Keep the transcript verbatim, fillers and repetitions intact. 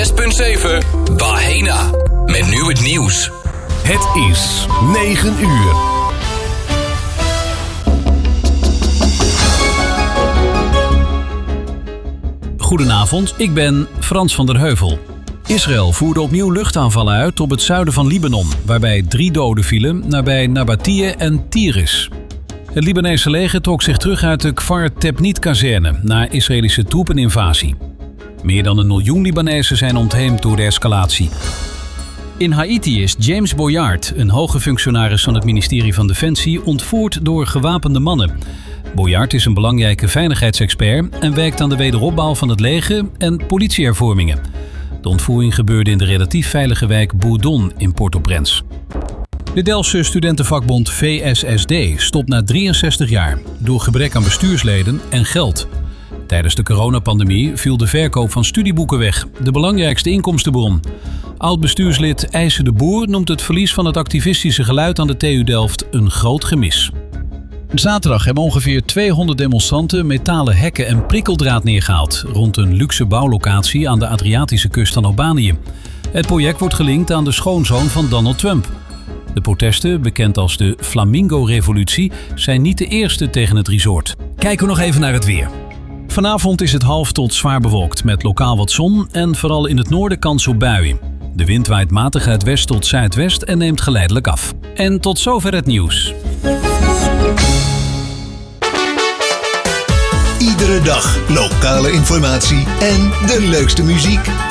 zes punt zeven Bahena. Met nu het nieuws. Het is negen uur. Goedenavond, ik ben Frans van der Heuvel. Israël voerde opnieuw luchtaanvallen uit op het zuiden van Libanon, waarbij drie doden vielen nabij Nabatiyeh en Tiris. Het Libanese leger trok zich terug uit de Kfar Tebnit-kazerne na Israëlische troepeninvasie. Meer dan een miljoen Libanezen zijn ontheemd door de escalatie. In Haiti is James Boyard, een hoge functionaris van het ministerie van Defensie, ontvoerd door gewapende mannen. Boyard is een belangrijke veiligheidsexpert en werkt aan de wederopbouw van het leger en politiehervormingen. De ontvoering gebeurde in de relatief veilige wijk Bourdon in Port-au-Prince. De Delftse studentenvakbond V S S D stopt na drieënzestig jaar door gebrek aan bestuursleden en geld. Tijdens de coronapandemie viel de verkoop van studieboeken weg, de belangrijkste inkomstenbron. Oud-bestuurslid IJsse de Boer noemt het verlies van het activistische geluid aan de T U Delft een groot gemis. Zaterdag hebben ongeveer tweehonderd demonstranten metalen hekken en prikkeldraad neergehaald rond een luxe bouwlocatie aan de Adriatische kust van Albanië. Het project wordt gelinkt aan de schoonzoon van Donald Trump. De protesten, bekend als de Flamingo-revolutie, zijn niet de eerste tegen het resort. Kijken we nog even naar het weer. Vanavond is het half tot zwaar bewolkt met lokaal wat zon en vooral in het noorden kans op buien. De wind waait matig uit west tot zuidwest en neemt geleidelijk af. En tot zover het nieuws. Iedere dag lokale informatie en de leukste muziek.